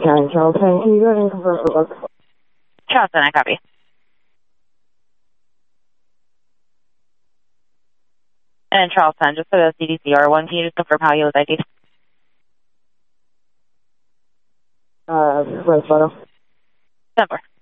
County, Charleston. Can you go ahead and confirm it was? Charleston, I copy. And Charleston, just for the CDCR1, can you just confirm how he was ID'd? Red photo. 10-4.